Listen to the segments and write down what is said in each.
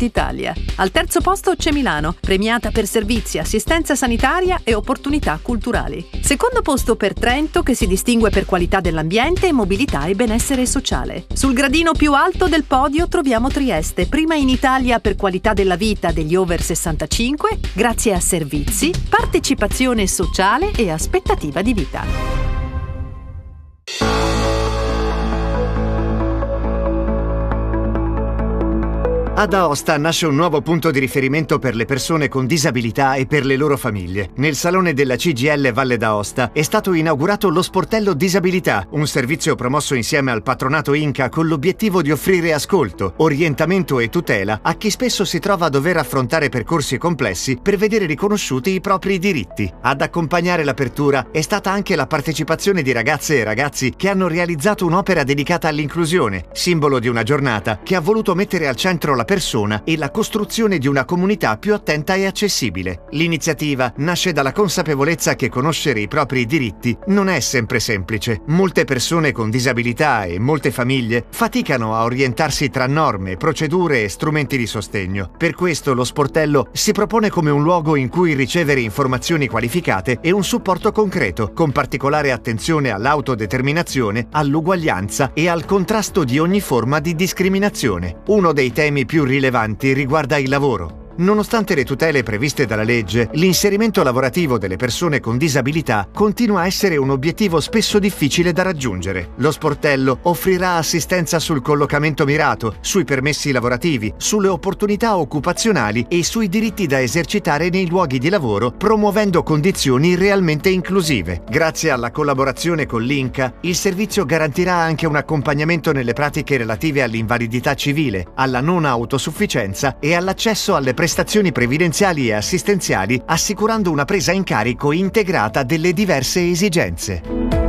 Italia. Al terzo posto c'è Milano, premiata per servizi, assistenza sanitaria e opportunità culturali. Secondo posto per Trento, che si distingue per qualità dell'ambiente, mobilità e benessere sociale. Sul gradino più alto del podio troviamo Trieste, prima in Italia per qualità della vita degli over 65, grazie a servizi, partecipazione sociale e aspettativa di vita. Ad Aosta nasce un nuovo punto di riferimento per le persone con disabilità e per le loro famiglie. Nel salone della CGIL Valle d'Aosta è stato inaugurato lo Sportello Disabilità, un servizio promosso insieme al patronato Inca con l'obiettivo di offrire ascolto, orientamento e tutela a chi spesso si trova a dover affrontare percorsi complessi per vedere riconosciuti i propri diritti. Ad accompagnare l'apertura è stata anche la partecipazione di ragazze e ragazzi che hanno realizzato un'opera dedicata all'inclusione, simbolo di una giornata che ha voluto mettere al centro la persona e la costruzione di una comunità più attenta e accessibile. L'iniziativa nasce dalla consapevolezza che conoscere i propri diritti non è sempre semplice. Molte persone con disabilità e molte famiglie faticano a orientarsi tra norme, procedure e strumenti di sostegno. Per questo lo sportello si propone come un luogo in cui ricevere informazioni qualificate e un supporto concreto, con particolare attenzione all'autodeterminazione, all'uguaglianza e al contrasto di ogni forma di discriminazione. Uno dei temi più rilevanti riguarda il lavoro. Nonostante le tutele previste dalla legge, l'inserimento lavorativo delle persone con disabilità continua a essere un obiettivo spesso difficile da raggiungere. Lo sportello offrirà assistenza sul collocamento mirato, sui permessi lavorativi, sulle opportunità occupazionali e sui diritti da esercitare nei luoghi di lavoro, promuovendo condizioni realmente inclusive. Grazie alla collaborazione con l'Inca, il servizio garantirà anche un accompagnamento nelle pratiche relative all'invalidità civile, alla non autosufficienza e all'accesso alle prestazioni previdenziali e assistenziali, assicurando una presa in carico integrata delle diverse esigenze.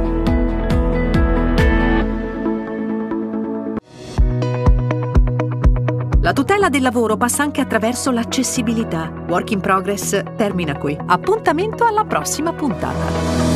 La tutela del lavoro passa anche attraverso l'accessibilità. Work in Progress termina qui. Appuntamento alla prossima puntata.